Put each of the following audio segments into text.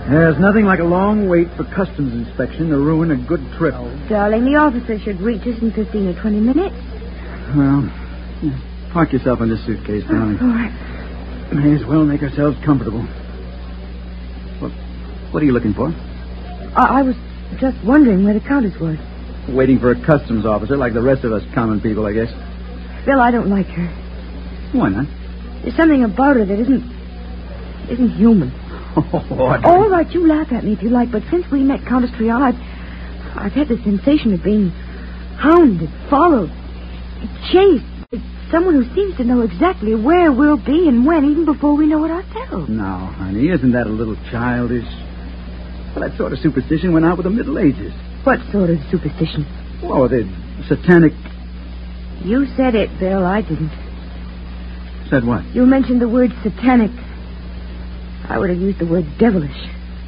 There's nothing like a long wait for customs inspection to ruin a good trip. Oh, darling, the officer should reach us in 15 or 20 minutes. Well, park yourself in this suitcase, darling. All right. May as well make ourselves comfortable. What are you looking for? I was just wondering where the Countess was. Waiting for a customs officer like the rest of us common people, I guess. Bill, I don't like her. Why not? There's something about her that isn't human. All right, you laugh at me if you like, but since we met Countess Triana, I've had the sensation of being hounded, followed, chased. Someone who seems to know exactly where we'll be and when, even before we know it ourselves. Now, honey, isn't that a little childish? Well, that sort of superstition went out with the Middle Ages. What sort of superstition? Oh, the satanic... You said it, Bill. I didn't. Said what? You mentioned the word satanic. I would have used the word devilish.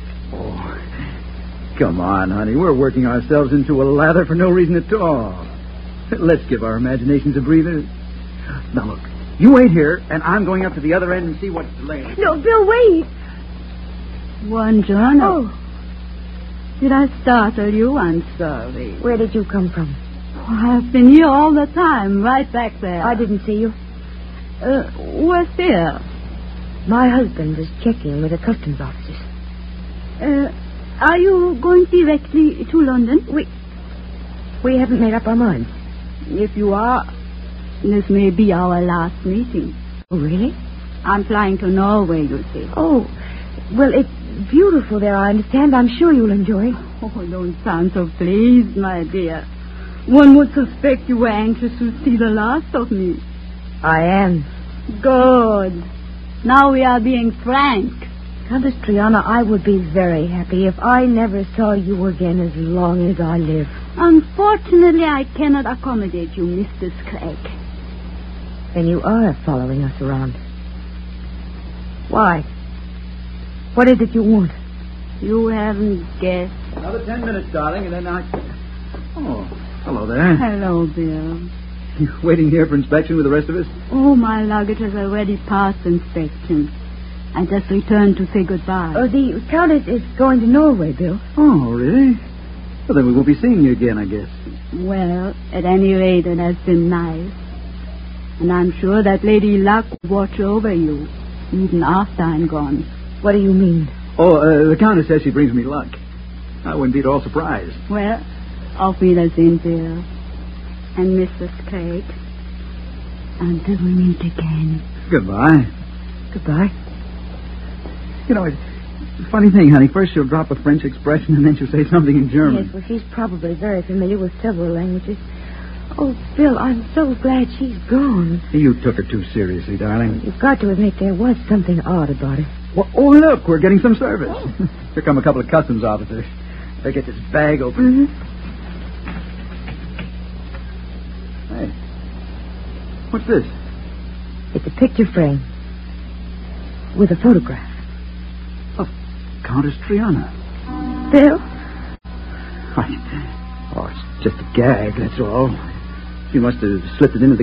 Oh, come on, honey. We're working ourselves into a lather for no reason at all. Let's give our imaginations a breather. Now, look. You wait here, and I'm going up to the other end and see what's delaying. No, Bill, wait. Buongiorno. Oh. Did I startle you? I'm sorry. Where did you come from? I've been here all the time, right back there. I didn't see you. What's here? My husband is checking with the customs officers. Are you going directly to London? We haven't made up our minds. If you are, this may be our last meeting. Oh, really? I'm flying to Norway, you see. Oh, well, it's beautiful there, I understand. I'm sure you'll enjoy. Oh, don't sound so pleased, my dear. One would suspect you were anxious to see the last of me. I am. Good. Now we are being frank. Countess Triana, I would be very happy if I never saw you again as long as I live. Unfortunately, I cannot accommodate you, Mrs. Craig. Then you are following us around. Why? What is it you want? You haven't guessed. Another 10 minutes, darling, and then I... Oh, hello there. Hello, Bill. You waiting here for inspection with the rest of us? Oh, my luggage has already passed inspection. I just returned to say goodbye. The Countess is going to Norway, Bill. Oh, really? Well, then we won't be seeing you again, I guess. Well, at any rate, it has been nice. And I'm sure that Lady Luck will watch over you, even after I'm gone. What do you mean? Oh, the Countess says she brings me luck. I wouldn't be at all surprised. Well, auf Wiedersehen, Bill. And Mrs. Craig. Until we meet again. Goodbye. Goodbye. You know, it's a funny thing, honey. First she'll drop a French expression, and then she'll say something in German. Yes, well, she's probably very familiar with several languages. Oh, Bill, I'm so glad she's gone. You took her too seriously, darling. You've got to admit there was something odd about her. Well, oh, look, we're getting some service. Here come a couple of customs officers. They get this bag open. Mm-hmm. Hey, what's this? It's a picture frame with a photograph. Of Countess Triana. Bill? Oh, it's just a gag, that's all. She must have slipped it into the